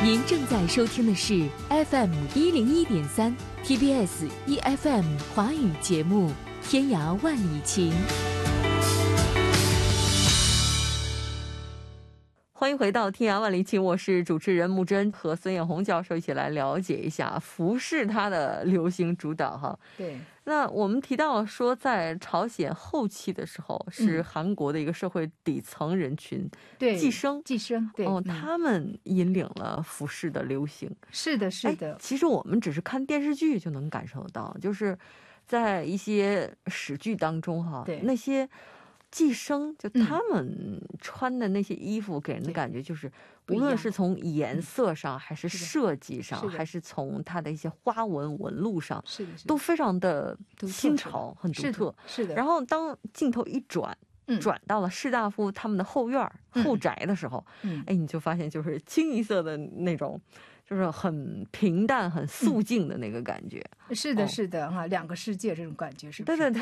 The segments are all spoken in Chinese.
您正在收听的是 FM101.3 TBS EFM 华语节目《天涯万里情》。欢迎回到天涯万里情，我是主持人木真，和孙艳红教授一起来了解一下服饰它的流行主导哈。 对， 那我们提到了说，在朝鲜后期的时候，是韩国的一个社会底层人群， 对， 寄生， 对， 他们引领了服饰的流行。 是的，是的。 其实我们只是看电视剧就能感受到，就是在一些史剧当中哈，那些寄生就他们穿的那些衣服给人的感觉就是无论是从颜色上还是设计上还是从它的一些花纹纹路上都非常的新潮很独特。是的。然后当镜头一转到了士大夫他们的后院后宅的时候，你就发现就是清一色的那种就是很平淡很素净的那个感觉。 是的，是的哈，两个世界这种感觉是不是？对对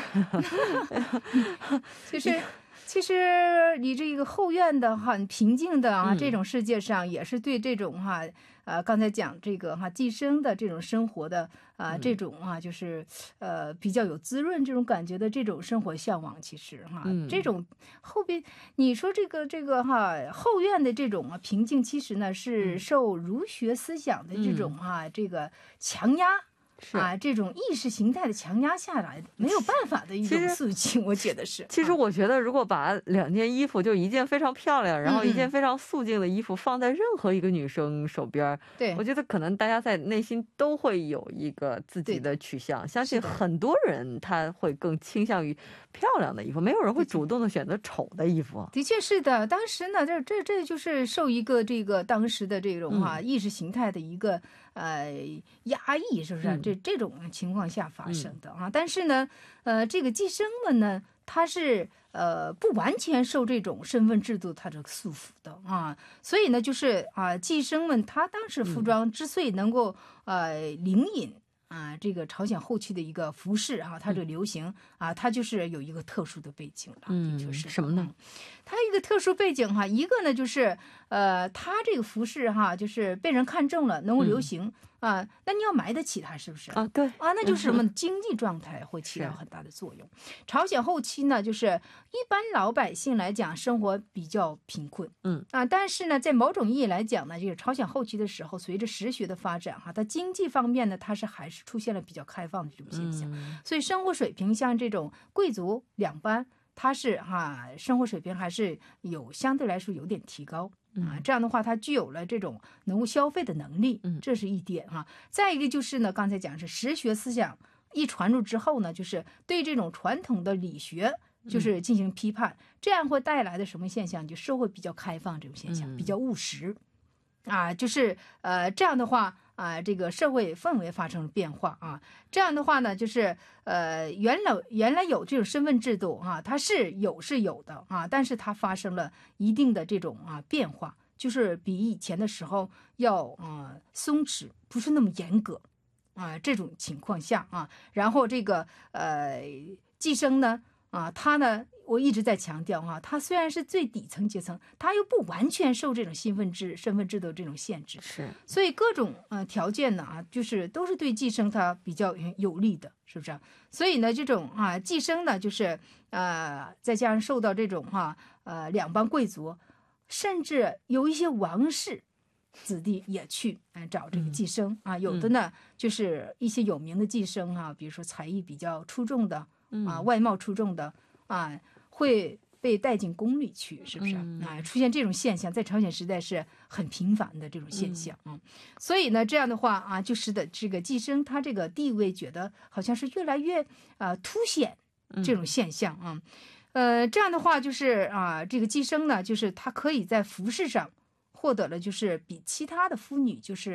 对。其实你这个后院的很平静的啊，这种世界上也是对这种哈刚才讲这个哈寄生的这种生活的这种就是比较有滋润这种感觉的这种生活向往。其实哈这种后边你说这个哈后院的这种平静，其实呢是受儒学思想的这种这个强压。这种意识形态的强压下来没有办法的一种肃静，我觉得是。 其实我觉得如果把两件衣服，就一件非常漂亮然后一件非常素净的衣服放在任何一个女生手边，对，我觉得可能大家在内心都会有一个自己的取向，相信很多人他会更倾向于漂亮的衣服，没有人会主动的选择丑的衣服。 的确是的，当时呢这就是受一个这个当时的这种意识形态的一个压抑，是不是？这种情况下发生的但是呢，这个寄生们呢，他是不完全受这种身份制度它这个束缚的所以呢，就是寄生们他当时服装之所以能够领引这个朝鲜后期的一个服饰它这个流行它就是有一个特殊的背景了。就是什么呢？ 它一个特殊背景一个呢就是它这个服饰就是被人看中了，能够流行那你要买得起它，是不是对那就是什么经济状态会起到很大的作用。朝鲜后期呢，就是一般老百姓来讲生活比较贫困但是呢在某种意义来讲呢，这个朝鲜后期的时候，随着实学的发展它经济方面呢它是还是出现了比较开放的这种现象所以生活水平像这种贵族两班，它是生活水平还是有相对来说有点提高这样的话它具有了这种能够消费的能力这是一点再一个就是呢，刚才讲是实学思想一传入之后呢，就是对这种传统的理学就是进行批判这样会带来的什么现象？就社会比较开放这种现象比较务实就是这样的话这个社会氛围发生了变化这样的话呢，就是原来有这种身份制度它是有的但是它发生了一定的这种变化，就是比以前的时候要松弛，不是那么严格这种情况下然后这个寄生呢他呢，我一直在强调他虽然是最底层阶层，他又不完全受这种身份制度这种限制， 是， 所以各种条件呢就是都是对寄生他比较有利的，是不是？所以呢，这种寄生呢，就是再加上受到这种两帮贵族，甚至有一些王室子弟也去找这个寄生有的呢就是一些有名的寄生比如说才艺比较出众的外貌出众的会被带进宫里去，是不是出现这种现象在朝鲜时代是很频繁的这种现象所以呢这样的话就使得这个寄生他这个地位觉得好像是越来越凸显这种现象这样的话就是这个寄生呢，就是他可以在服饰上获得了就是比其他的妇女就是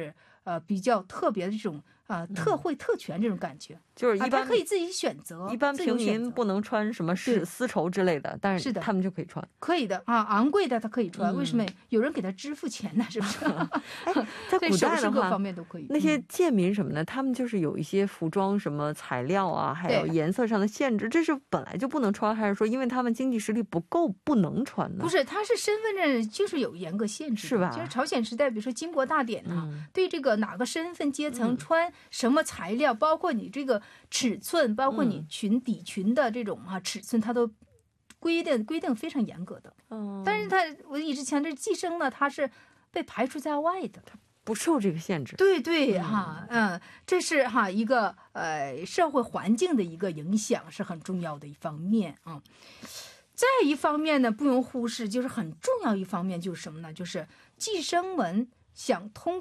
比较特别的这种特惠特权这种感觉， 就是一般他可以自己选择， 一般平民不能穿什么丝绸之类的，但是他们就可以穿， 可以的昂贵的他可以穿，为什么？有人给他支付钱呢，是不是？ 在古代的话， 各方面都可以。 那些贱民什么的，他们就是有一些服装什么材料啊，还有颜色上的限制，这是本来就不能穿，还是说因为他们经济实力不够不能穿呢？ 不是，他是身份证就是有严格限制的， 是吧？ 就是朝鲜时代，比如说经国大典对这个哪个身份阶层穿什么材料，包括你这个尺寸，包括你底裙的这种尺寸，它都规定非常严格的。但是我一直强调，寄生呢，它是被排除在外的，它不受这个限制。 对这是一个社会环境的一个影响，是很重要的一方面啊。再一方面呢，不容忽视，就是很重要一方面就是什么呢？就是计生文想通